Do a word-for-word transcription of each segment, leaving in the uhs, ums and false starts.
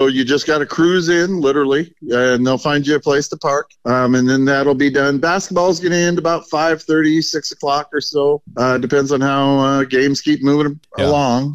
you just got to cruise in, literally, and they'll find you a place to park. Um, and then that'll be done. Basketball's going to end about five thirty, six o'clock or so. Uh, depends on how uh, games keep moving yeah. along.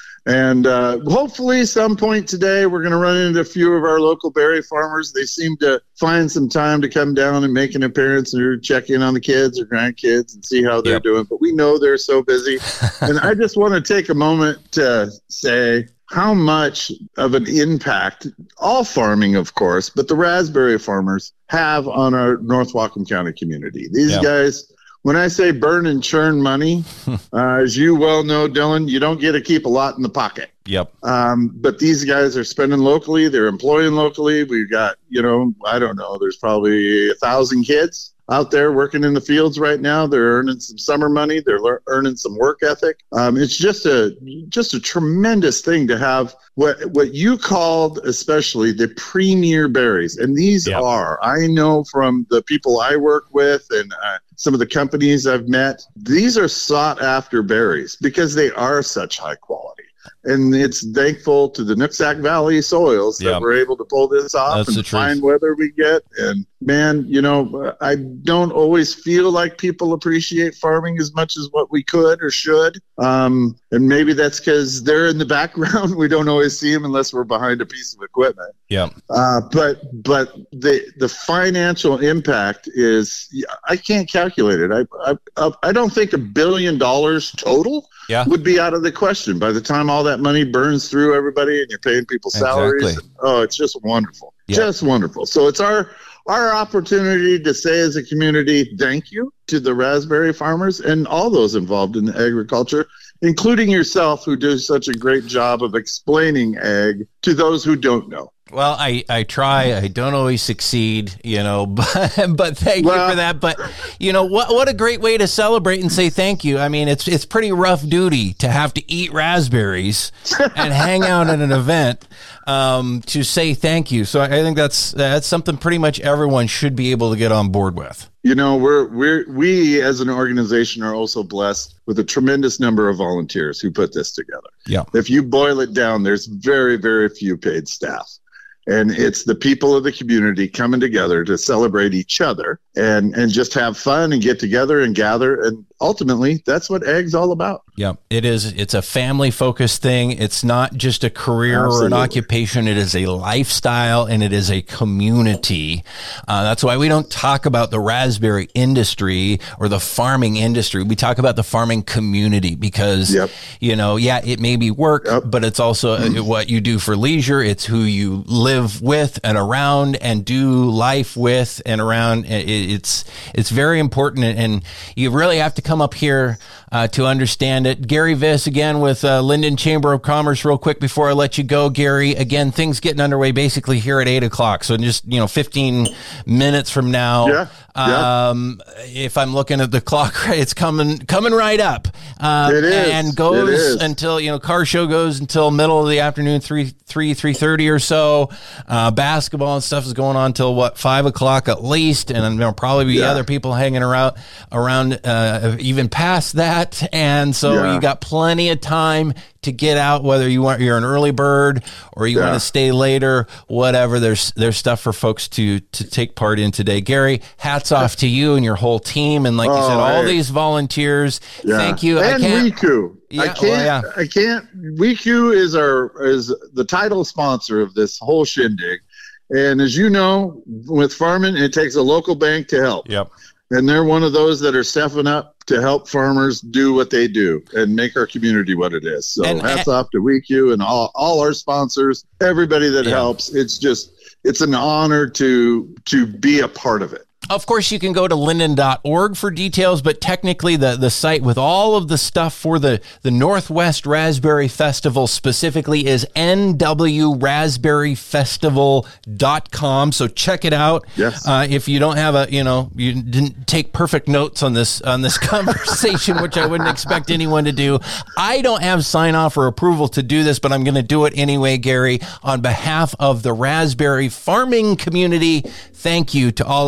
And uh, hopefully some point today, we're going to run into a few of our local berry farmers. They seem to find some time to come down and make an appearance or check in on the kids or grandkids and see how they're yep. doing. But we know they're so busy. And I just want to take a moment to say how much of an impact all farming, of course, but the raspberry farmers have on our North Whatcom County community. These yep. guys... When I say burn and churn money, uh, as you well know, Dylan, you don't get to keep a lot in the pocket. Yep. Um, but these guys are spending locally. They're employing locally. We've got, you know, I don't know, there's probably a thousand kids out there working in the fields right now. They're earning some summer money. They're le- earning some work ethic. Um, it's just a just a tremendous thing to have what what you called especially the premier berries. And these yep. are, I know from the people I work with and uh, some of the companies I've met, these are sought after berries because they are such high quality. And it's thankful to the Nooksack Valley soils that yep. we're able to pull this off That's and find weather we get. And man, you know, I don't always feel like people appreciate farming as much as what we could or should. Um, and maybe that's because they're in the background. We don't always see them unless we're behind a piece of equipment. Yeah. Uh, but but the the financial impact is, I can't calculate it. I I, I don't think a billion dollars total yeah. would be out of the question by the time all that money burns through everybody and you're paying people salaries. Exactly. And, oh, it's just wonderful. Yeah. Just wonderful. So it's our our opportunity to say as a community, thank you to the raspberry farmers and all those involved in agriculture, including yourself, who do such a great job of explaining ag to those who don't know. Well, I, I try. I don't always succeed, you know, but, but thank well, you for that. But, you know, what what a great way to celebrate and say thank you. I mean, it's it's pretty rough duty to have to eat raspberries and hang out at an event um, to say thank you. So I think that's that's something pretty much everyone should be able to get on board with. You know, we're we're we as an organization are also blessed with a tremendous number of volunteers who put this together. Yeah. If you boil it down, there's very, very few paid staff. And it's the people of the community coming together to celebrate each other and, and just have fun and get together and gather. And ultimately, that's what ag's all about. Yeah, it is. It's a family-focused thing. It's not just a career Absolutely. Or an occupation. It is a lifestyle, and it is a community. Uh, that's why we don't talk about the raspberry industry or the farming industry. We talk about the farming community because, yep. you know, yeah, it may be work, yep. but it's also mm-hmm. what you do for leisure. It's who you live with and around and do life with and around. It's it's very important, and you really have to come up here uh, to understand it. Gary Viss again with uh, Linden Chamber of Commerce. Real quick before I let you go, Gary. Again, things getting underway basically here at eight o'clock. So just you know, fifteen minutes from now. Yeah. Um, yeah. If I'm looking at the clock, it's coming coming right up. Uh, it is. And goes until you know, car show goes until middle of the afternoon, three three three thirty or so. Uh, basketball and stuff is going on till what five o'clock at least, and there'll probably be yeah. other people hanging around around uh, even past that. And so yeah. you got plenty of time to get out, whether you want you're an early bird or you yeah. want to stay later, whatever. There's there's stuff for folks to to take part in today. Gary, hats off to you and your whole team, and like oh, you said, all hey. these volunteers. Yeah. Thank you. And I can't, WeCu. Yeah, I can't. well, yeah. I can't. WeCu is our is the title sponsor of this whole shindig, and as you know, with farming, it takes a local bank to help. Yep. And they're one of those that are stepping up to help farmers do what they do and make our community what it is. So and, hats and, off to WeCu and all, all our sponsors, everybody that yeah. helps. It's just, it's an honor to to be a part of it. Of course, you can go to linden dot org for details, but technically the, the site with all of the stuff for the, the Northwest Raspberry Festival specifically is N W raspberry festival dot com. So check it out. Yes. Uh, if you don't have a, you know, you didn't take perfect notes on this on this conversation, which I wouldn't expect anyone to do. I don't have sign off or approval to do this, but I'm going to do it anyway, Gary. On behalf of the raspberry farming community, thank you to all of you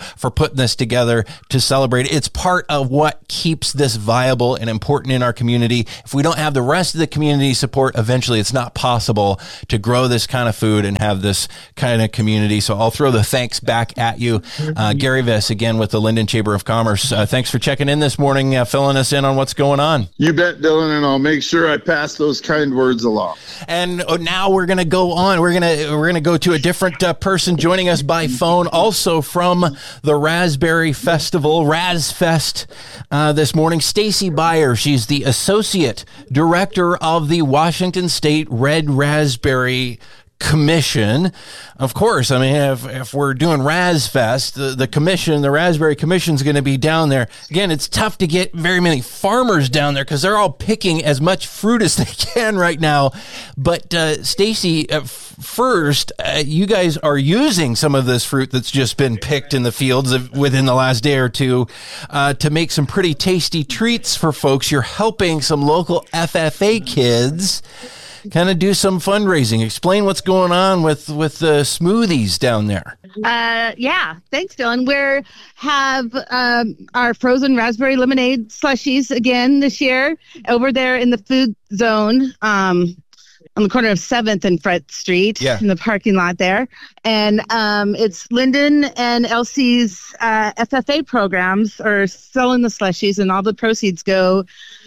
for putting this together to celebrate. It's part of what keeps this viable and important in our community. If we don't have the rest of the community support, eventually it's not possible to grow this kind of food and have this kind of community. So I'll throw the thanks back at you. Uh, Gary Viss, again, with the Linden Chamber of Commerce. Uh, thanks for checking in this morning, uh, filling us in on what's going on. You bet, Dylan, and I'll make sure I pass those kind words along. And now we're going to go on. We're going to we're going to go to a different uh, person joining us by phone, also from the Raspberry Festival, RazFest, uh, this morning. Stacy Beyer. She's the Associate Director of the Washington State Red Raspberry Commission. Of course, I mean, if, if we're doing RazFest, the, the commission, the Raspberry Commission is going to be down there. Again, it's tough to get very many farmers down there because they're all picking as much fruit as they can right now. But uh, Stacy, uh, f- first, uh, you guys are using some of this fruit that's just been picked in the fields of, within the last day or two uh, to make some pretty tasty treats for folks. You're helping some local F F A kids kind of do some fundraising. Explain what's going on with with the smoothies down there. Uh, yeah, thanks, Dylan. We have um, our frozen raspberry lemonade slushies again this year over there in the food zone um, on the corner of seventh and Front Street, yeah, in the parking lot there. And um, it's Linden and Elsie's uh, F F A programs are selling the slushies, and all the proceeds go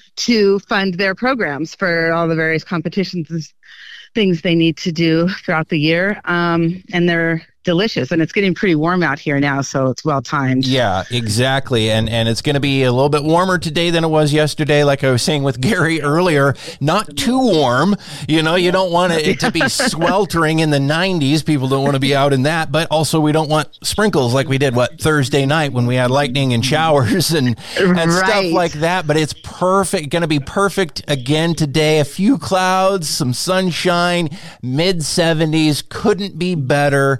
to fund their programs for all the various competitions and things they need to do throughout the year. Um, and they're delicious, and it's getting pretty warm out here now, so it's well timed. Yeah, exactly. And and it's going to be a little bit warmer today than it was yesterday. Like I was saying with Gary earlier, not too warm. You know, you don't want it to be sweltering in the nineties. People don't want to be out in that, but also we don't want sprinkles like we did, what, Thursday night when we had lightning and showers and, and right. stuff like that. But it's perfect, going to be perfect again today. A few clouds, some sunshine, mid seventies, couldn't be better.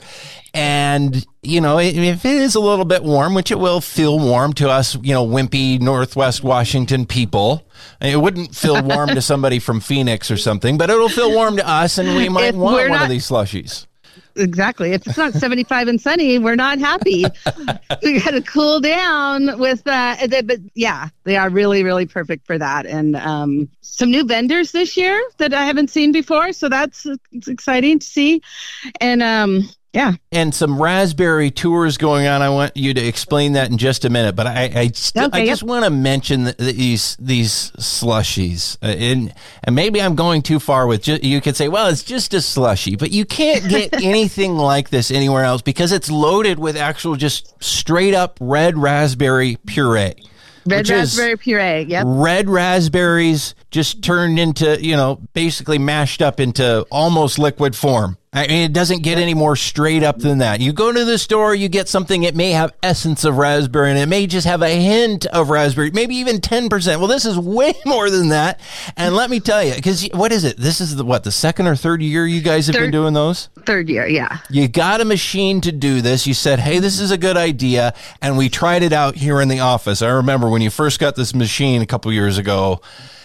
And, you know, if it is a little bit warm, which it will feel warm to us, you know, wimpy Northwest Washington people, it wouldn't feel warm to somebody from Phoenix or something, but it'll feel warm to us, and we might if want one not- of these slushies. Exactly. If it's not seventy-five and sunny, we're not happy. We got to cool down with that. Uh, but yeah, they are really, really perfect for that. And um, some new vendors this year that I haven't seen before. So that's it's exciting to see. And um, yeah. And some raspberry tours going on. I want you to explain that in just a minute. But I I, st- okay, I just yep. want to mention the, these these slushies. Uh, and, and maybe I'm going too far with ju- you could say, well, it's just a slushie. But you can't get anything like this anywhere else because it's loaded with actual just straight up red raspberry puree. Red raspberry puree, yep. Red raspberries just turned into, you know, basically mashed up into almost liquid form. I mean, it doesn't get any more straight up than that. You go to the store, you get something, it may have essence of raspberry, and it may just have a hint of raspberry, maybe even ten percent. Well, this is way more than that. And let me tell you, because what is it? This is the, what, the second or third year you guys have third, been doing those? Third year, yeah. You got a machine to do this. You said, hey, this is a good idea. And we tried it out here in the office. I remember when you first got this machine a couple years ago,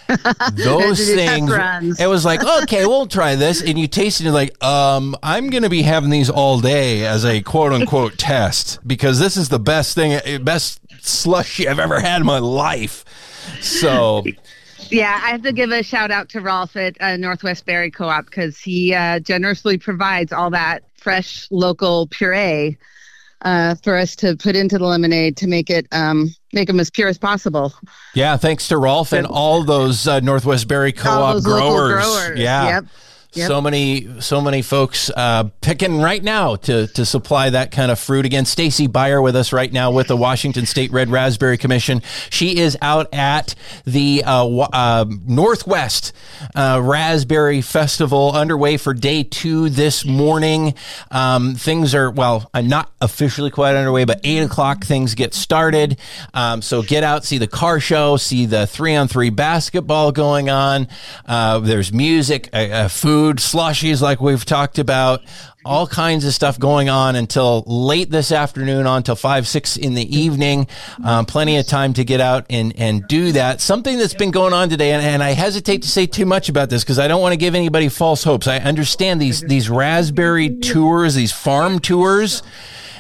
those things, it was like, okay, we'll try this. And you taste it and you're like, um, I'm going to be having these all day as a quote unquote test because this is the best thing, best slushy I've ever had in my life. So. Yeah, I have to give a shout out to Rolf at uh, Northwest Berry Co-op because he uh, generously provides all that fresh local puree uh, for us to put into the lemonade to make it um, make them as pure as possible. Yeah, thanks to Rolf and all those uh, Northwest Berry Co-op growers. growers. Yeah. Yep. Yep. So many, so many folks uh, picking right now to to supply that kind of fruit. Again, Stacy Beyer with us right now with the Washington State Red Raspberry Commission. She is out at the uh, uh, Northwest uh, Raspberry Festival underway for day two this morning. Um, things are, well, uh, not officially quite underway, but eight o'clock things get started. Um, so get out, see the car show, see the three on three basketball going on. Uh, there's music, uh, uh, food, slushies like we've talked about, all kinds of stuff going on until late this afternoon, on till five, six in the evening. Um, plenty of time to get out and, and do that. Something that's been going on today, and, and I hesitate to say too much about this because I don't want to give anybody false hopes. I understand these, these raspberry tours, these farm tours.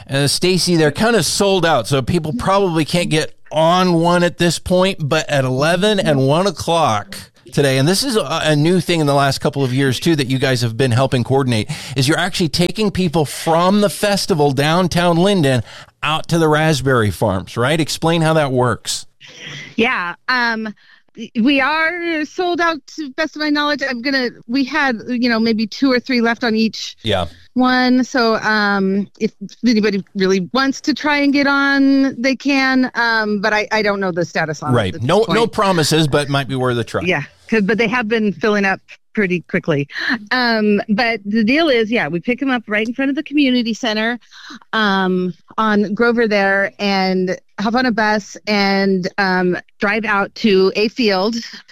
Uh, Stacy, they're kind of sold out, so people probably can't get on one at this point, but at eleven and one o'clock today, and this is a, a new thing in the last couple of years too that you guys have been helping coordinate, is you're actually taking people from the festival downtown Linden out to the raspberry farms, right? Explain how that works. Yeah. Um, we are sold out to best of my knowledge. I'm going to, we had, you know, maybe two or three left on each yeah. one. So um, if anybody really wants to try and get on, they can. Um, but I, I don't know the status on right. it. Right. No, no promises, but might be worth a try. Yeah. Cause, but they have been filling up pretty quickly. Um, but the deal is, yeah, we pick them up right in front of the community center um, on Grover there and hop on a bus and um, drive out to a field.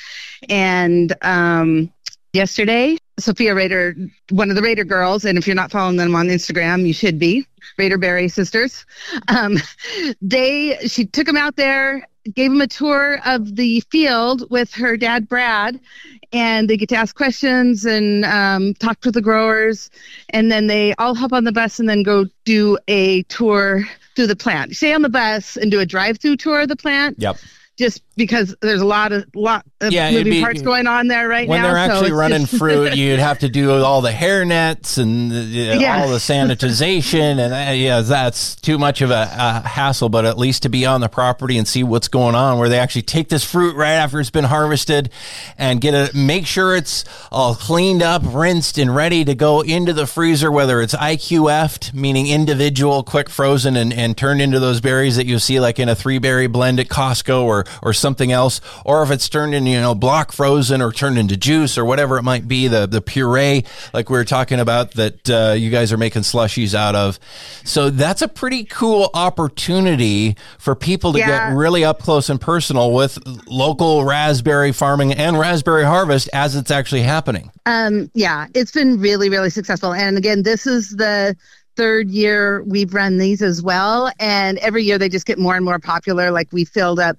And um, yesterday, Sophia Rader, one of the Rader girls, and if you're not following them on Instagram, you should be, Rader Berry sisters. Um, they, she took them out there, gave them a tour of the field with her dad, Brad, and they get to ask questions and um, talk to the growers. And then they all hop on the bus and then go do a tour through the plant. Stay on the bus and do a drive-through tour of the plant. Yep. Just because there's a lot of lot of yeah, moving be, parts going on there right when now. When they're actually so running just... fruit, you'd have to do all the hair nets and the, yeah. all the sanitization. And uh, yeah, that's too much of a, a hassle, but at least to be on the property and see what's going on, where they actually take this fruit right after it's been harvested and get it, make sure it's all cleaned up, rinsed, and ready to go into the freezer, whether it's I Q F'd, meaning individual, quick frozen, and, and turned into those berries that you see like in a three berry blend at Costco or, or something else. Or if it's turned in, you know, block frozen or turned into juice or whatever it might be, the, the puree, like we were talking about, that uh, you guys are making slushies out of. So that's a pretty cool opportunity for people to yeah. get really up close and personal with local raspberry farming and raspberry harvest as it's actually happening. Um, yeah, it's been really, really successful. And again, this is the third year we've run these as well. And every year they just get more and more popular. Like we filled up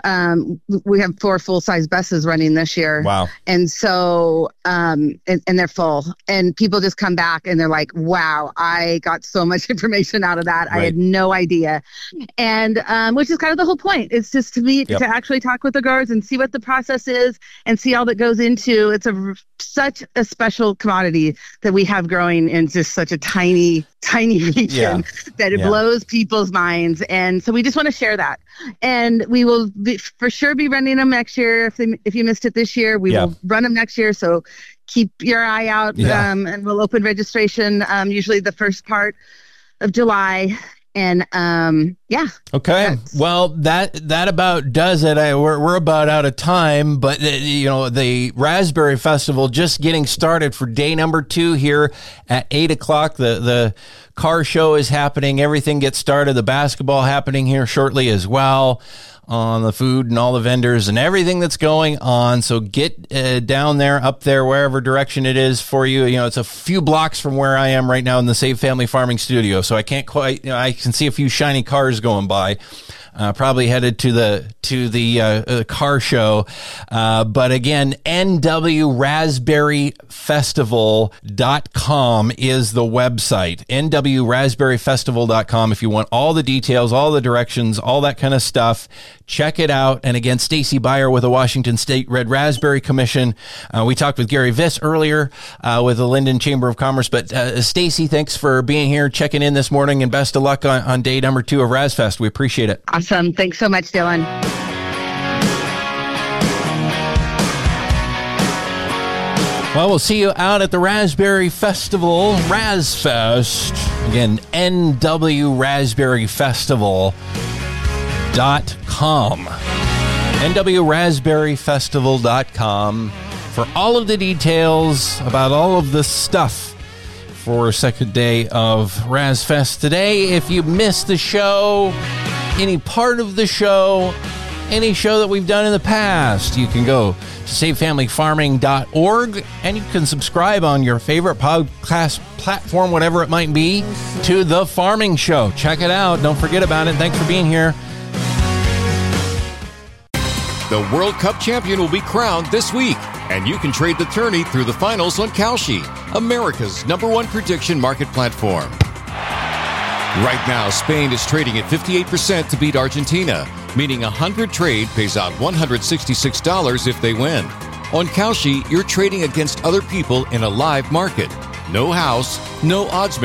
Um, we have four full-size buses running this year. Wow. And so, um, and, and they're full. And people just come back and they're like, wow, I got so much information out of that. Right. I had no idea. And um, which is kind of the whole point. It's just to meet, yep. to actually talk with the growers and see what the process is and see all that goes into. It's a such a special commodity that we have growing in just such a tiny, tiny region yeah. that it yeah. blows people's minds. And so we just want to share that. And we will be, for sure be running them next year. If they, if you missed it this year, we yeah. will run them next year. So keep your eye out yeah. um, and we'll open registration um, usually the first part of July. And um, yeah. Okay. Well, that that about does it. I, we're we're about out of time, but uh, you know, the Raspberry Festival just getting started for day number two here at eight o'clock. The the car show is happening. Everything gets started. The basketball happening here shortly as well. On the food and all the vendors and everything that's going on. So get uh, down there, up there, wherever direction it is for you. You know, it's a few blocks from where I am right now in the Save Family Farming studio. So I can't quite, you know, I can see a few shiny cars going by. Uh, probably headed to the to the uh, uh, car show, uh, but again, N W raspberry festival dot com is the website. N W raspberry festival dot com. If you want all the details, all the directions, all that kind of stuff, check it out. And again, Stacy Beyer with the Washington State Red Raspberry Commission. Uh, we talked with Gary Viss earlier uh, with the Linden Chamber of Commerce. But uh, Stacy, thanks for being here, checking in this morning, and best of luck on, on day number two of RazFest. We appreciate it. Awesome. Thanks so much, Dylan. Well, we'll see you out at the Raspberry Festival, RazFest. Again, N W raspberry festival dot com. N W raspberry festival dot com for all of the details about all of the stuff for second day of RazFest today. If you missed the show, any part of the show, any show that we've done in the past, you can go to save family farming dot org and you can subscribe on your favorite podcast platform, whatever it might be, to The Farming Show. Check it out. Don't forget about it. Thanks for being here. The World Cup champion will be crowned this week, and you can trade the tourney through the finals on Kalshi, America's number one prediction market platform. Right now, Spain is trading at fifty-eight percent to beat Argentina, meaning a one hundred trade pays out one hundred sixty-six dollars if they win. On Kalshi, you're trading against other people in a live market. No house, no odds